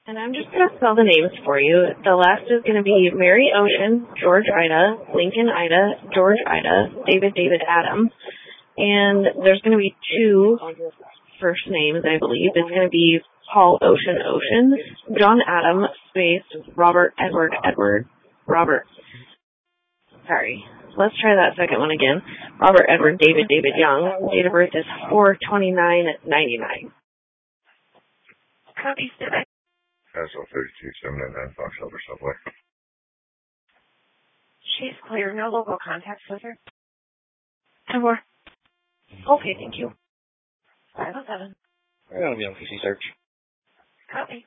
And I'm just going to spell the names for you. The last is going to be Mary Ocean, George Ida, Lincoln Ida, George Ida, David Adam. And there's going to be 2 first names, I believe. It's going to be Paul Ocean, John Adam, space, Robert Robert. Sorry. Let's try that second one again. Robert Edward David Young. Date of birth is 4/29/99. Copy. Castle 32799 Fox Silver Subway. She's clear. No local contacts with her. 10 more. Okay, thank you. 507. We're going to be on PC search. Copy.